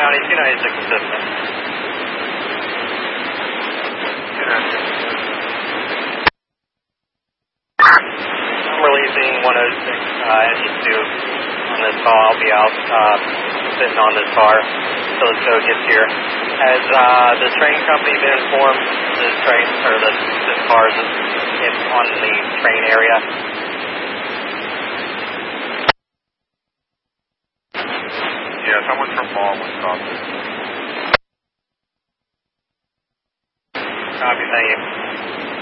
County, 296 assistant. 296. I'm releasing 106, engine 2 on this call. I'll be out sitting on this car until this code gets here. Has the train company been informed this train, or this car is on the train area? Yeah, someone from Ball, Wisconsin. Copy, thank you.